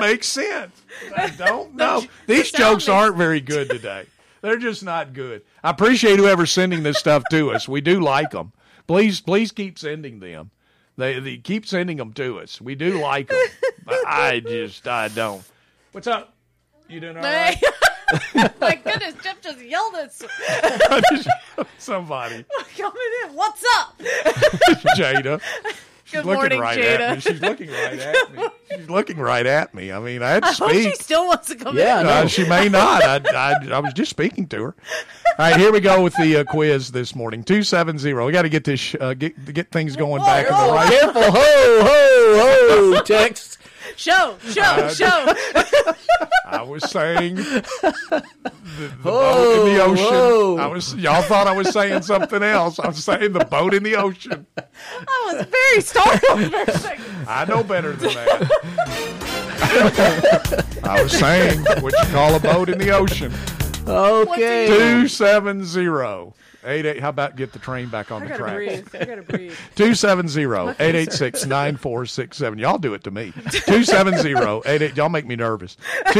make sense. I don't know. These jokes aren't very good today. They're just not good. I appreciate whoever's sending this stuff to us. We do like them. Please keep sending them. They keep sending them to us. We do like them. But I don't. What's up? You doing all right? My goodness, Jeff just yelled at somebody. Coming in. What's up? Jada. She's Good morning, Jada. At me. She's looking right at me. She's looking right at me. I mean, I had to speak. I hope she still wants to come in. No. She may not. I was just speaking to her. All right, here we go with the quiz this morning. 270. We got to get this get things going back in the right. Careful, ho, text. Show. I was saying the boat in the ocean. Y'all thought I was saying something else. I was saying the boat in the ocean. I was very startled for a second. I know better than that. I was saying what you call a boat in the ocean. Okay. 270. 88. How about get the train back on the track? I gotta breathe. 270-886-9467. Y'all do it to me. 270-88. Y'all make me nervous.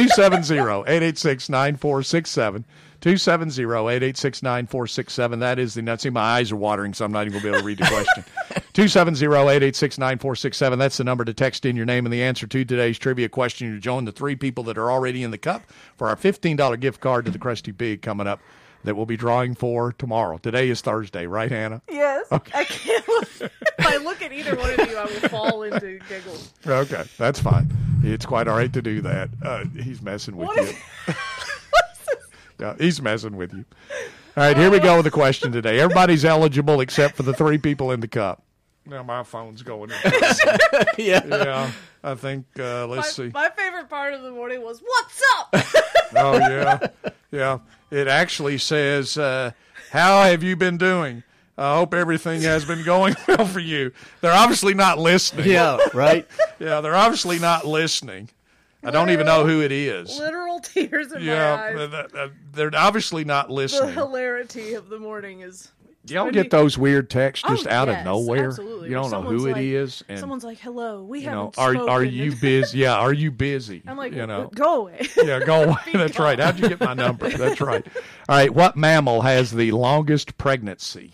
270-886-9467. 270-886-9467. That is the nuts. See, my eyes are watering, so I'm not even going to be able to read the question. 270-886-9467. That's the number to text in your name and the answer to today's trivia question. You join the three people that are already in the cup for our $15 gift card to the Krusty Pig coming up that we'll be drawing for tomorrow. Today is Thursday, right, Hannah? Yes. Okay. I can't look. If I look at either one of you, I will fall into giggles. Okay, that's fine. It's quite all right to do that. He's messing with you. Yeah, he's messing with you. All right, here we go with the question today. Everybody's eligible except for the three people in the cup. Now my phone's going in. Yeah, I think, let's see. My favorite part of the morning was, what's up? Oh, yeah. It actually says, how have you been doing? I hope everything has been going well for you. They're obviously not listening. Yeah, right? Yeah, they're obviously not listening. I don't even know who it is. Literal tears in my eyes. They're obviously not listening. The hilarity of the morning is... Y'all get those weird texts just out of nowhere. Absolutely. You don't know who it is. And, someone's like, hello, we haven't spoken. Are you busy? Yeah, are you busy? I'm like, go away. Yeah, go away. That's right. How'd you get my number? That's right. All right, what mammal has the longest pregnancy?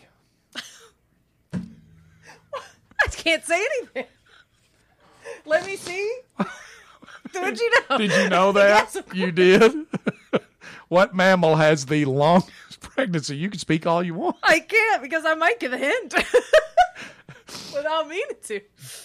I can't say anything. Let me see. Did you know? Did you know that? Yes, you did? What mammal has the longest pregnancy? You can speak all you want. I can't because I might give a hint without meaning to.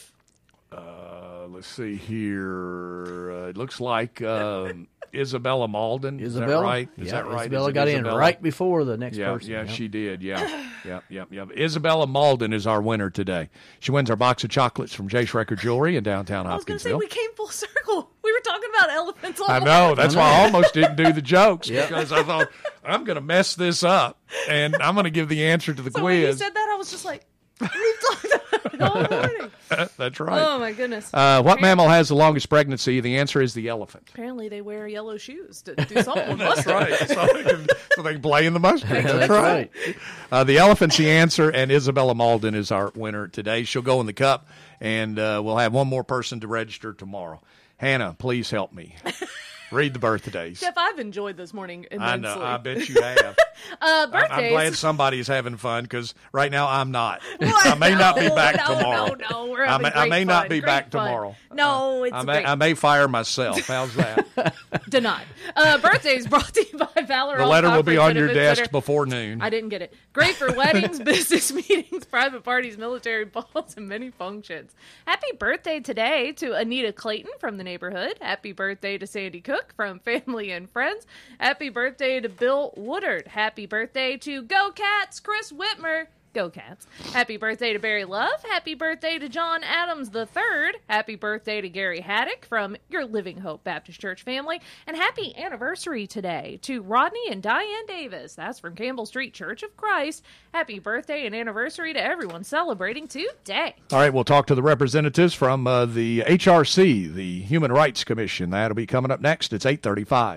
Let's see here. It looks like Isabella Malden. Isabella? Is that right? Is that right? Isabella got in right before the next person. Yeah, she did. Yeah. Yep. Isabella Malden is our winner today. She wins our box of chocolates from J. Schrecker Jewelry in downtown Hopkinsville. I was going to say, we came full circle. We were talking about elephants all I know. That's why I almost didn't do the jokes because I thought, I'm going to mess this up, and I'm going to give the answer to the quiz. When you said that, I was just like, we've talked about it all morning. That's right. Oh, my goodness. What mammal has the longest pregnancy? The answer is the elephant. Apparently, they wear yellow shoes to do something with That's Mustangs. right. So they can play in the Mustangs. That's right. The elephant's the answer, and Isabella Malden is our winner today. She'll go in the cup, and we'll have one more person to register tomorrow. Hannah, please help me. Read the birthdays. Jeff, I've enjoyed this morning immensely. I know. I bet you have. Birthdays. I'm glad somebody's having fun because right now I'm not. I may not be back tomorrow. No, we're having I may not be great back fun. tomorrow. No, it's I may fire myself. How's that? Denied. Birthdays brought to you by Valor. The letter will be on your desk before noon. I didn't get it. Great for weddings, business meetings, private parties, military balls, and many functions. Happy birthday today to Anita Clayton from the neighborhood. Happy birthday to Sandy Cook from family and friends. Happy birthday to Bill Woodard. Happy birthday to Go Cats, Chris Whitmer. Go Cats. Happy birthday to Barry Love. Happy birthday to John Adams III. Happy birthday to Gary Haddock from Your Living Hope Baptist Church family. And happy anniversary today to Rodney and Diane Davis. That's from Campbell Street Church of Christ. Happy birthday and anniversary to everyone celebrating today. All right, we'll talk to the representatives from the HRC, the Human Rights Commission. That'll be coming up next. It's 8:35.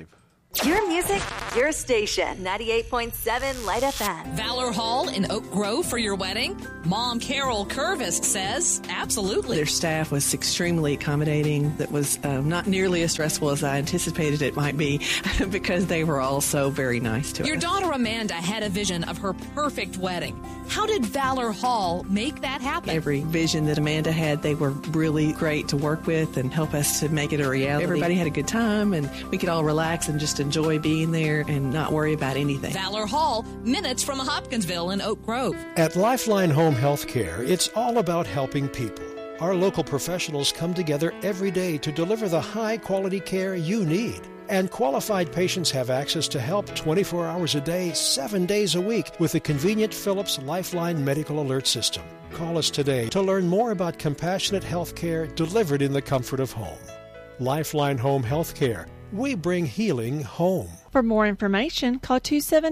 Your music, your station. 98.7 Light FM. Valor Hall in Oak Grove for your wedding? Mom Carol Curvis says absolutely. Their staff was extremely accommodating. That was not nearly as stressful as I anticipated it might be because they were all so very nice to us. Your daughter Amanda had a vision of her perfect wedding. How did Valor Hall make that happen? Every vision that Amanda had, they were really great to work with and help us to make it a reality. Everybody had a good time and we could all relax and just enjoy being there and not worry about anything. Valor Hall, minutes from Hopkinsville in Oak Grove. At Lifeline Home Health Care, it's all about helping people. Our local professionals come together every day to deliver the high-quality care you need. And qualified patients have access to help 24 hours a day, 7 days a week with the convenient Philips Lifeline Medical Alert System. Call us today to learn more about compassionate health care delivered in the comfort of home. Lifeline Home Health Care. We bring healing home. For more information, call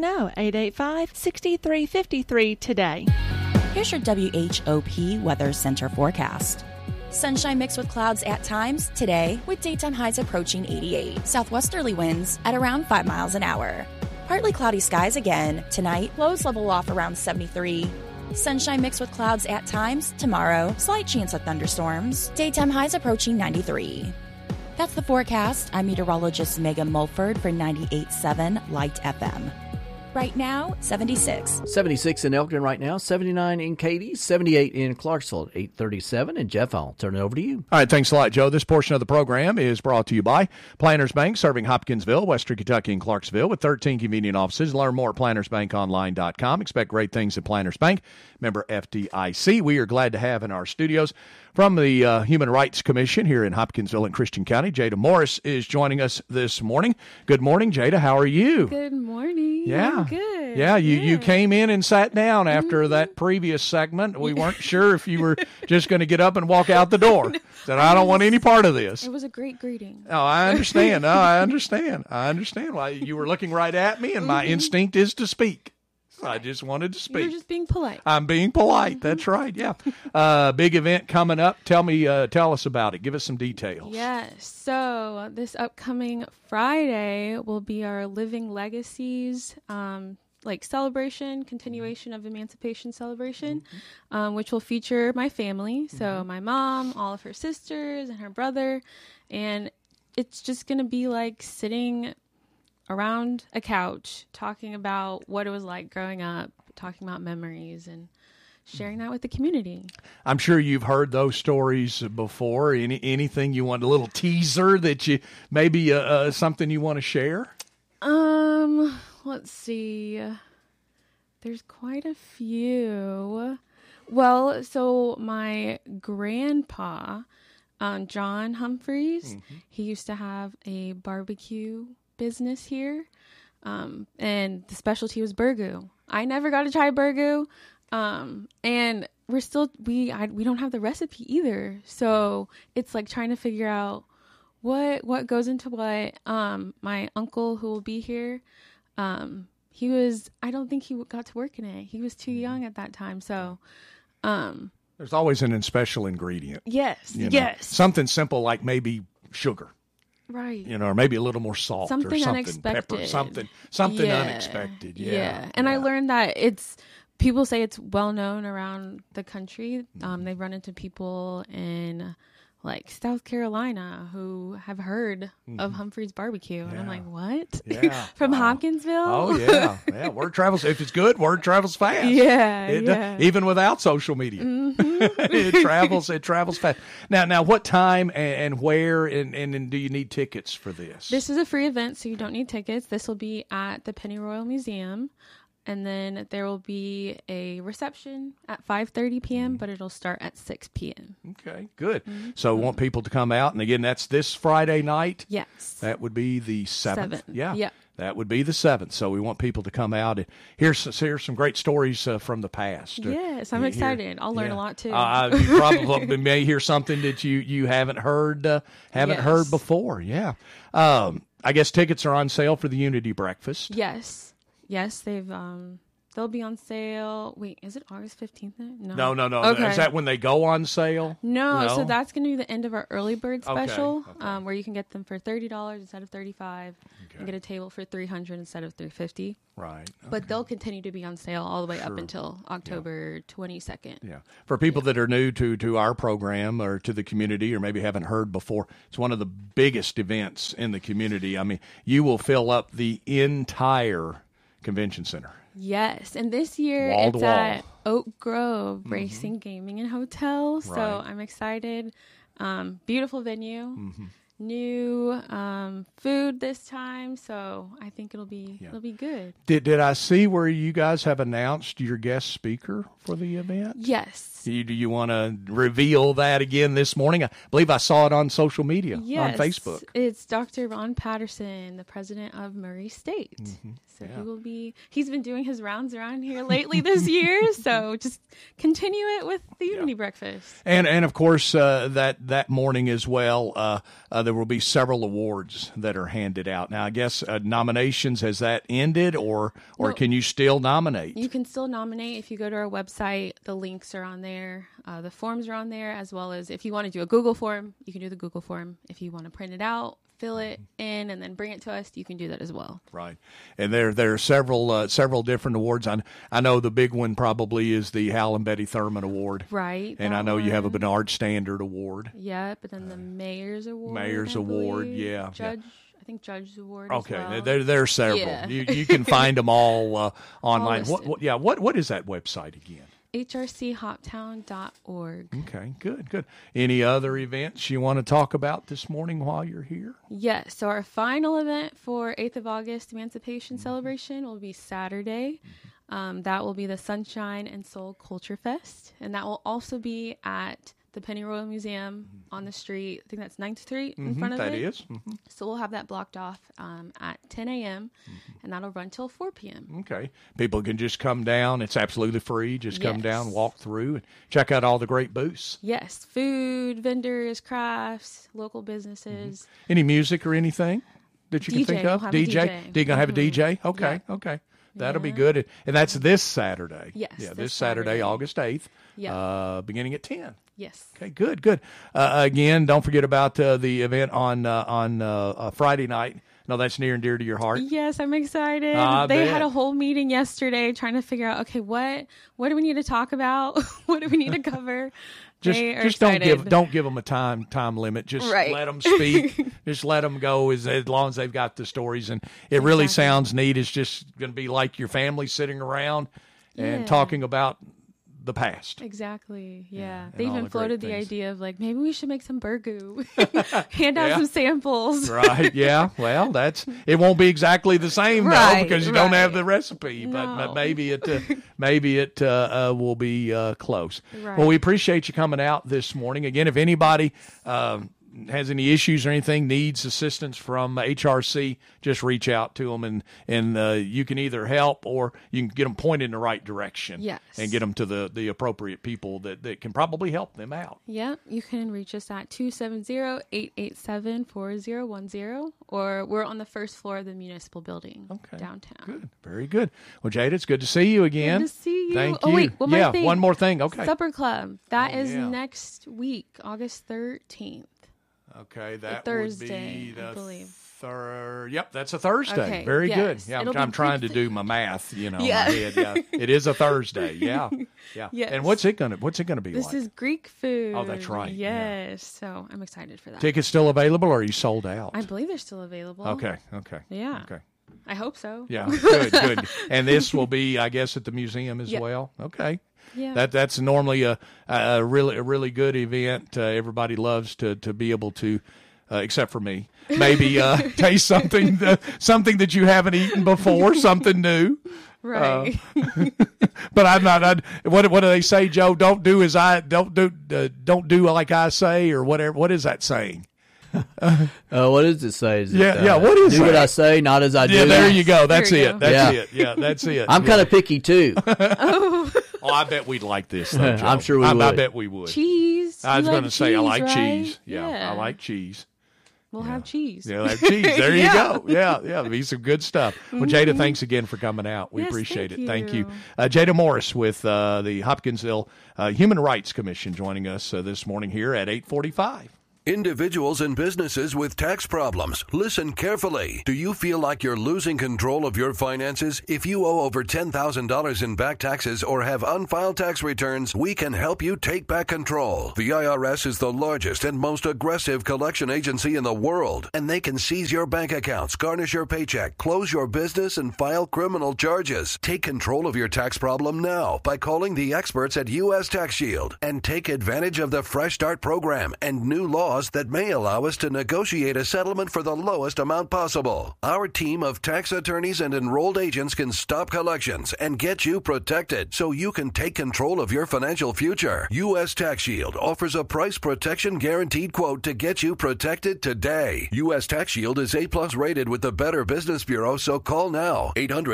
270-885-6353 today. Here's your WHOP Weather Center forecast. Sunshine mixed with clouds at times today, with daytime highs approaching 88. Southwesterly winds at around 5 miles an hour. Partly cloudy skies again tonight, lows level off around 73. Sunshine mixed with clouds at times tomorrow, slight chance of thunderstorms. Daytime highs approaching 93. That's the forecast. I'm meteorologist Megan Mulford for 98.7 Light FM. Right now, 76. 76 in Elkton right now, 79 in Katy, 78 in Clarksville, 837. And Jeff, I'll turn it over to you. All right, thanks a lot, Joe. This portion of the program is brought to you by Planters Bank, serving Hopkinsville, Western Kentucky, and Clarksville with 13 convenient offices. Learn more at plantersbankonline.com. Expect great things at Planters Bank. Member FDIC. We are glad to have in our studios from the Human Rights Commission here in Hopkinsville and Christian County, Jada Morris is joining us this morning. Good morning, Jada. How are you? Good morning. Yeah. I'm good. Yeah, you came in and sat down after that previous segment. We weren't sure if you were just going to get up and walk out the door. Said, I don't want any part of this. It was a great greeting. Oh, I understand. I understand. Why you were looking right at me, and my instinct is to speak. I just wanted to speak. You're just being polite. I'm being polite. That's right. Yeah. Big event coming up. Tell us about it. Give us some details. Yes. So this upcoming Friday will be our Living Legacies celebration, continuation of Emancipation celebration, which will feature my family. So my mom, all of her sisters, and her brother. And it's just going to be like sitting around a couch talking about what it was like growing up, talking about memories and sharing that with the community. I'm sure you've heard those stories before. Anything you want, a little teaser that you maybe something you want to share? Let's see. There's quite a few. Well, so my grandpa, John Humphreys, he used to have a barbecue business here, and the specialty was burgoo. I never got to try burgoo, and we don't have the recipe either, so it's like trying to figure out what goes into what. My uncle, who will be here, I don't think he got to work in it. He was too young at that time, so there's always an special ingredient. Yes. Something simple like maybe sugar. Right. Or maybe a little more salt something or something, unexpected. pepper, something unexpected. Yeah. And I learned that people say it's well known around the country. They've run into people in like South Carolina who have heard of Humphrey's Barbecue. And I'm like, what? Yeah. From Hopkinsville? Oh, yeah. Yeah. Word travels. If it's good, word travels fast. Yeah. Even without social media. It travels fast. Now, what time and where and do you need tickets for this? This is a free event, so you don't need tickets. This will be at the Pennyroyal Museum. And then there will be a reception at 5:30 p.m., but it'll start at 6 p.m. Okay, good. So we want people to come out. And again, that's this Friday night? Yes. That would be the 7th. Yeah. Yep. That would be the 7th. So we want people to come out and hear some great stories from the past. Yes, I'm excited. I'll learn a lot too. You probably may hear something that you haven't heard heard before. Yeah. I guess tickets are on sale for the Unity Breakfast. Yes, they've They'll be on sale. Wait, is it August 15th then? No. Okay. Is that when they go on sale? No, so that's going to be the end of our early bird special, Okay. where you can get them for $30 instead of $35, and get a table for $300 instead of $350. Right. But they'll continue to be on sale all the way up until October 22nd. Yeah. For people that are new to our program or to the community or maybe haven't heard before, it's one of the biggest events in the community. I mean, you will fill up the entire convention center. Yes, and this year Wall to it's wall. at Oak Grove Racing, Gaming, and Hotel. So Right. I'm excited. Beautiful venue. New food this time, so I think it'll be good. Did I see where you guys have announced your guest speaker for the event? Yes. Do you want to reveal that again this morning? I believe I saw it on social media, Yes, on Facebook. It's Dr. Ron Patterson, the president of Murray State. So he's been doing his rounds around here lately this year, so just continue it with the Unity Breakfast. And of course, that morning as well, there will be several awards that are handed out. Now, I guess nominations, has that ended, or No. can you still nominate? You can still nominate if you go to our website. The links are on there. The forms are on there, as well as if you want to do a Google form, you can do the Google form. If you want to print it out, fill it in, and then bring it to us, you can do that as well. Right. And there are several different awards. I know the big one probably is the Hal and Betty Thurman Award. Right. And I know you have a Bernard Standard Award. Yeah, but then the Mayor's Award. Mayor's I Award, believe. yeah. I think Judge's Award. Okay, as well. there are several. Yeah. You can find them all online. listed. What is that website again? hrchoptown.org. Okay, good. Any other events you want to talk about this morning while you're here? Yes, so our final event for 8th of August Emancipation Celebration will be Saturday. That will be the Sunshine and Soul Culture Fest, and that will also be at the Pennyroyal Museum on the street. I think that's 9th Street in front of it. That is. So we'll have that blocked off at 10 a.m., and that'll run till 4 p.m. Okay. People can just come down. It's absolutely free. Just come Yes. down, walk through, and check out all the great booths. Yes, food, vendors, crafts, local businesses. Any music or anything that you can DJ, think of? we'll have a DJ. You're going to have a DJ? Okay, okay. That'll be good. And that's this Saturday. Yes, Yeah, this this Saturday, Saturday. August 8th, Yeah. beginning at 10. Yes. Okay, good. Again, don't forget about the event on Friday night. No, that's near and dear to your heart. Yes, I'm excited. I They bet. had a whole meeting yesterday trying to figure out, okay, what do we need to talk about? What do we need to cover? They are Just don't excited. give them a time limit. Just Right. let them speak. Just let them go as long as they've got the stories. And it really Exactly. sounds neat. It's just going to be like your family sitting around and Yeah. talking about the past. Exactly. Yeah. and They all even the great floated the things. idea of like, maybe we should make some burgoo. Hand out Yeah. some samples. Right? Yeah. Well, it won't be exactly the same though Right, because you don't have right. the recipe. But No. maybe it will be close. Right. Well, we appreciate you coming out this morning. Again, if anybody has any issues or anything, needs assistance from HRC, just reach out to them and you can either help or you can get them pointed in the right direction. Yes. And get them to the appropriate people that can probably help them out. Yep. You can reach us at 270-887-4010, or we're on the first floor of the municipal building downtown. Good. Very good. Well, Jada, it's good to see you again. Good to see you. Thank Oh, you. wait, one more yeah, thing. one more thing. Okay. Supper Club. That is yeah. next week, August 13th. Okay, that Thursday, would be I the believe. third. Yep, that's a Thursday. Okay, Very yes. good. Yeah, It'll I'm be trying to Greek do my math. In Yeah. my head. Yeah, it is a Thursday. Yeah, yeah. Yes. And what's it gonna be This like? is Greek food. Oh, that's right. Yeah. Yes. So I'm excited for that. Tickets still available, or are you sold out? I believe they're still available. Okay. Yeah. Okay. I hope so. Yeah. Good. And this will be, I guess, at the museum as Yep. well. Okay. Yeah. That's normally a really good event. Everybody loves to be able to. Except for me, maybe taste something that you haven't eaten before, something new. Right. But I'm not. What do they say, Joe? Don't do like I say, or whatever. What is that saying? What does it say? Is Yeah, it, yeah, what is do what that? I say, not as I do? Yeah, there you go. That's There you it. go. That's Yeah. it. Yeah, that's it. I'm kind of picky too. Oh, I bet we'd like this. Though, Joe. I'm sure we I would. bet we would. Cheese. I was You going to like say I like cheese, right? cheese. Yeah, I like cheese. We'll have cheese. Yeah, have cheese. There you Yeah. go. Yeah, it'll be some good stuff. Well, Jada, thanks again for coming out. We Yes, appreciate thank it. Thank you. you. Jada Morris with the Hopkinsville Human Rights Commission joining us this morning here at 8:45. Individuals and businesses with tax problems, listen carefully. Do you feel like you're losing control of your finances? If you owe over $10,000 in back taxes or have unfiled tax returns, we can help you take back control. The IRS is the largest and most aggressive collection agency in the world, and they can seize your bank accounts, garnish your paycheck, close your business, and file criminal charges. Take control of your tax problem now by calling the experts at U.S. Tax Shield and take advantage of the Fresh Start program and new laws that may allow us to negotiate a settlement for the lowest amount possible. Our team of tax attorneys and enrolled agents can stop collections and get you protected so you can take control of your financial future. U.S. Tax Shield offers a price protection guaranteed quote to get you protected today. U.S. Tax Shield is A+ rated with the Better Business Bureau, so call now.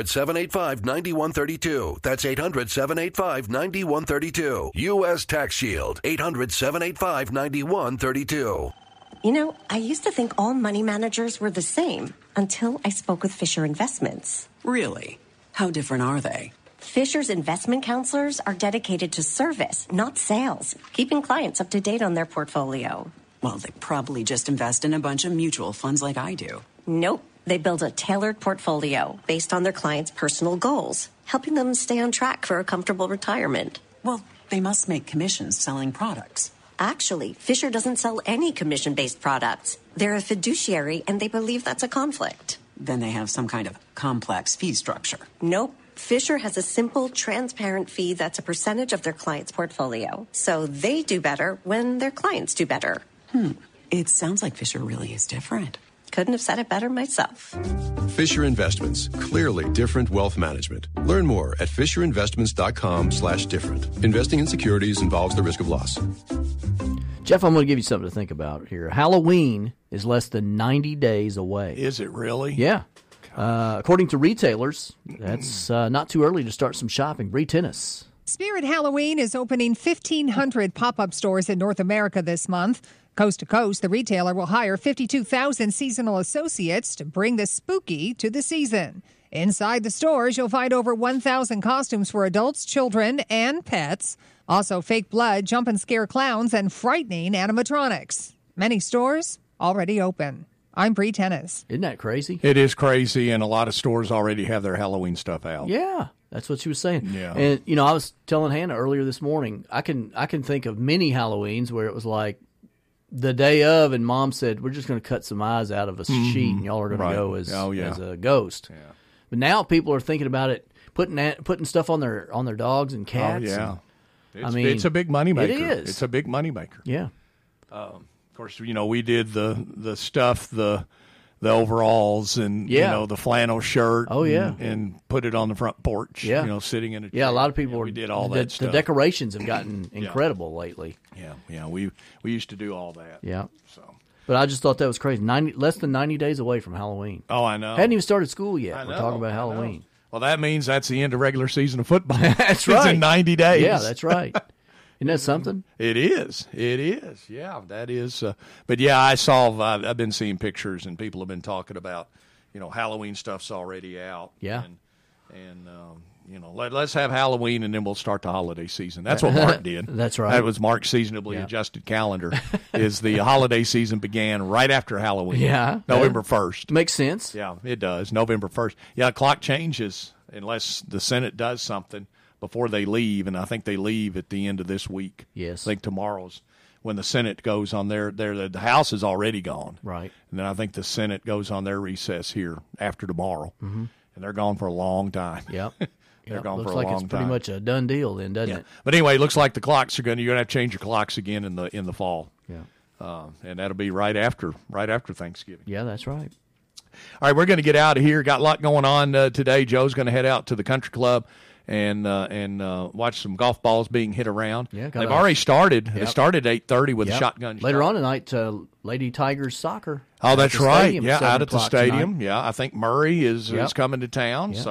800-785-9132. That's 800-785-9132. U.S. Tax Shield. 800-785-9132. You know, I used to think all money managers were the same until I spoke with Fisher Investments. Really? How different are they? Fisher's investment counselors are dedicated to service, not sales, keeping clients up to date on their portfolio. Well, they probably just invest in a bunch of mutual funds like I do. Nope. They build a tailored portfolio based on their clients' personal goals, helping them stay on track for a comfortable retirement. Well, they must make commissions selling products. Actually, Fisher doesn't sell any commission-based products. They're a fiduciary, and they believe that's a conflict. Then they have some kind of complex fee structure. Nope. Fisher has a simple, transparent fee that's a percentage of their client's portfolio. So they do better when their clients do better. It sounds like Fisher really is different. Couldn't have said it better myself. Fisher Investments. Clearly different wealth management. Learn more at FisherInvestments.com/different. Investing in securities involves the risk of loss. Jeff, I'm going to give you something to think about here. Halloween is less than 90 days away. Is it really? Yeah. According to retailers, that's not too early to start some shopping. Bree Tennis. Spirit Halloween is opening 1,500 pop-up stores in North America this month. Coast to coast, the retailer will hire 52,000 seasonal associates to bring the spooky to the season. Inside the stores, you'll find over 1,000 costumes for adults, children, and pets. Also, fake blood, jump and scare clowns, and frightening animatronics. Many stores already open. I'm Bree Tennis. Isn't that crazy? It is crazy, and a lot of stores already have their Halloween stuff out. Yeah, that's what she was saying. Yeah. And, you know, I was telling Hannah earlier this morning, I can think of many Halloweens where it was like the day of, and Mom said, we're just going to cut some eyes out of a sheet, and y'all are going to go as a ghost. Yeah. But now people are thinking about it, putting stuff on their dogs and cats. Oh, yeah. It's a big moneymaker. It is. It's a big moneymaker. Yeah. Of course, you know, we did the stuff, the overalls and, you know, the flannel shirt. Oh, yeah. And put it on the front porch, you know, sitting in a chair. Yeah, a lot of people we did all that stuff. The decorations have gotten incredible lately. Yeah, we used to do all that. Yeah. So, but I just thought that was crazy. Less than 90 days away from Halloween. Oh, I know. Hadn't even started school yet. We're talking about Halloween. Well, that means that's the end of regular season of football. That's right. It's in 90 days. Yeah, that's right. Isn't that something? It is. It is. Yeah, that is. But yeah, I've been seeing pictures, and people have been talking about, you know, Halloween stuff's already out. Yeah. And you know, let's have Halloween, and then we'll start the holiday season. That's what Mark did. That's right. That was Mark's seasonably adjusted calendar. Is the holiday season began right after Halloween. Yeah. November 1st. Makes sense. Yeah, it does. November 1st. Yeah, clock changes unless the Senate does something before they leave, and I think they leave at the end of this week. Yes. I think tomorrow's when the Senate goes on the House is already gone. Right. And then I think the Senate goes on their recess here after tomorrow. Mm-hmm. And they're gone for a long time. Yep. They're gone Looks for a like long it's pretty time. much a done deal then, doesn't it? But anyway, it looks like the clocks you're going to have to change your clocks again in the fall. Yeah. And that'll be right after Thanksgiving. Yeah, that's right. All right, we're going to get out of here. Got a lot going on today. Joe's going to head out to the country club and watch some golf balls being hit around. Yeah, they've already started. Yep. They started at 8:30 with a shotgun. Later on tonight, Lady Tigers soccer. Oh, that's right. Yeah, out at the o'clock stadium. tonight. Yeah, I think Murray is coming to town. Yeah. So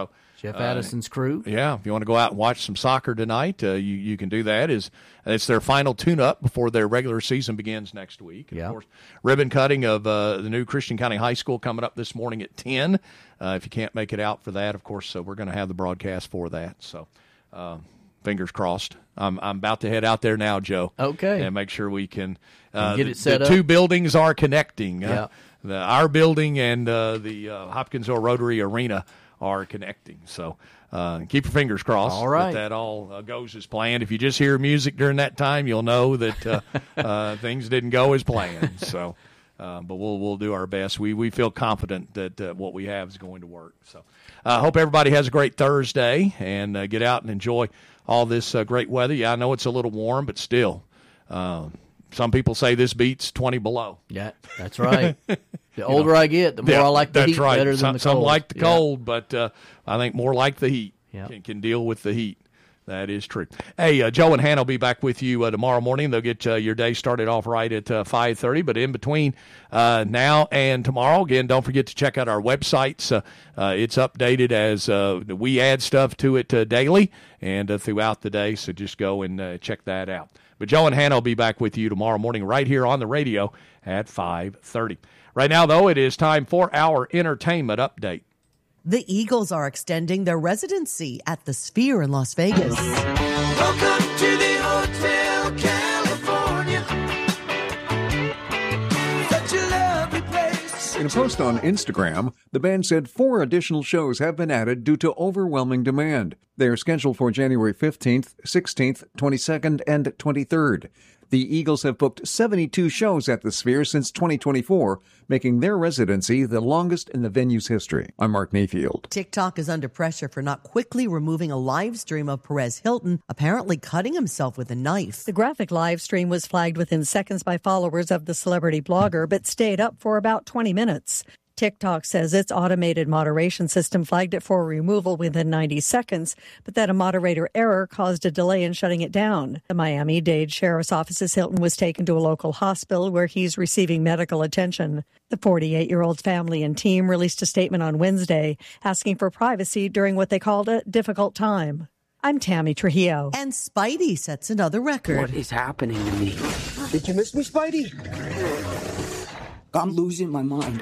Jeff Addison's crew. Yeah, if you want to go out and watch some soccer tonight, you can do that. It's their final tune-up before their regular season begins next week. Yeah. Of course, ribbon cutting of the new Christian County High School coming up this morning at 10. If you can't make it out for that, of course, we're going to have the broadcast for that. So fingers crossed. I'm about to head out there now, Joe. Okay. And make sure we can get it set up. The two buildings are connecting. Yeah. Our building and the Hopkinsville Rotary Arena are connecting. So keep your fingers crossed. All right. That all goes as planned. If you just hear music during that time, you'll know that things didn't go as planned. So, but we'll do our best. We feel confident that what we have is going to work. So I hope everybody has a great Thursday and get out and enjoy all this great weather. Yeah, I know it's a little warm, but still. Some people say this beats 20 below. Yeah, that's right. The older I get, the more I like the heat better than the cold. Some like the cold, but I think more like the heat. Can deal with the heat. That is true. Hey, Joe and Hannah will be back with you tomorrow morning. They'll get your day started off right at 5:30. But in between now and tomorrow, again, don't forget to check out our websites. It's updated as we add stuff to it daily and throughout the day. So just go and check that out. But Joe and Hannah will be back with you tomorrow morning right here on the radio at 5:30. Right now, though, it is time for our entertainment update. The Eagles are extending their residency at the Sphere in Las Vegas. Welcome to the Hotel California. Such a lovely place. In a post on Instagram, the band said 4 additional shows have been added due to overwhelming demand. They are scheduled for January 15th, 16th, 22nd, and 23rd. The Eagles have booked 72 shows at the Sphere since 2024, making their residency the longest in the venue's history. I'm Mark Mayfield. TikTok is under pressure for not quickly removing a live stream of Perez Hilton apparently cutting himself with a knife. The graphic live stream was flagged within seconds by followers of the celebrity blogger, but stayed up for about 20 minutes. TikTok says its automated moderation system flagged it for removal within 90 seconds, but that a moderator error caused a delay in shutting it down. The Miami-Dade Sheriff's Office's Hilton was taken to a local hospital where he's receiving medical attention. The 48-year-old's family and team released a statement on Wednesday asking for privacy during what they called a difficult time. I'm Tammy Trujillo. And Spidey sets another record. What is happening to me? Did you miss me, Spidey? I'm losing my mind.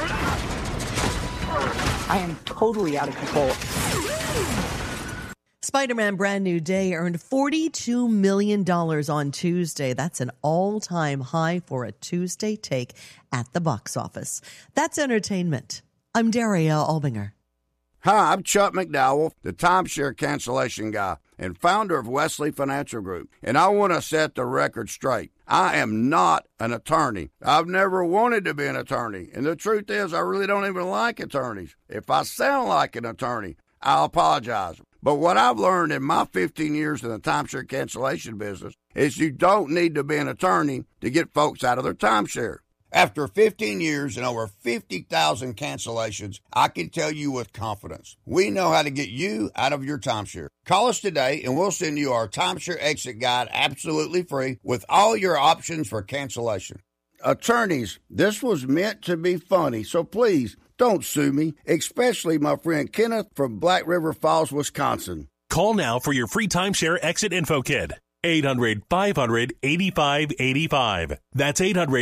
I am totally out of control. Spider-Man Brand New Day earned $42 million on Tuesday. That's an all-time high for a Tuesday take at the box office. That's entertainment. I'm Daria Albinger. Hi, I'm Chuck McDowell, the timeshare cancellation guy and founder of Wesley Financial Group, and I want to set the record straight. I am not an attorney. I've never wanted to be an attorney, and the truth is I really don't even like attorneys. If I sound like an attorney, I'll apologize. But what I've learned in my 15 years in the timeshare cancellation business is you don't need to be an attorney to get folks out of their timeshare. After 15 years and over 50,000 cancellations, I can tell you with confidence, we know how to get you out of your timeshare. Call us today and we'll send you our timeshare exit guide absolutely free with all your options for cancellation. Attorneys, this was meant to be funny, so please don't sue me, especially my friend Kenneth from Black River Falls, Wisconsin. Call now for your free timeshare exit info kit. 800-500-8585. That's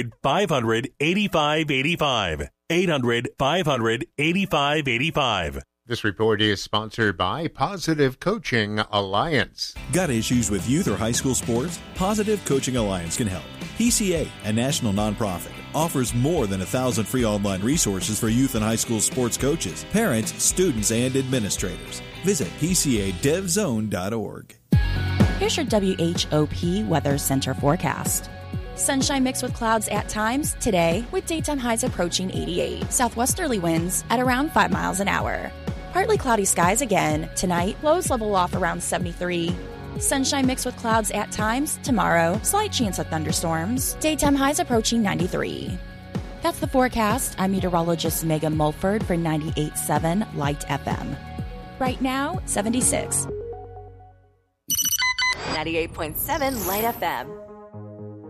800-500-8585. 800-500-8585. This report is sponsored by Positive Coaching Alliance. Got issues with youth or high school sports? Positive Coaching Alliance can help. PCA, a national nonprofit, offers more than 1,000 free online resources for youth and high school sports coaches, parents, students, and administrators. Visit PCADevZone.org. Here's your WHOP Weather Center forecast. Sunshine mixed with clouds at times today, with daytime highs approaching 88. Southwesterly winds at around 5 miles an hour. Partly cloudy skies again. Tonight, lows level off around 73. Sunshine mixed with clouds at times tomorrow. Slight chance of thunderstorms. Daytime highs approaching 93. That's the forecast. I'm meteorologist Megan Mulford for 98.7 Light FM. Right now, 76. 98.7 Light FM.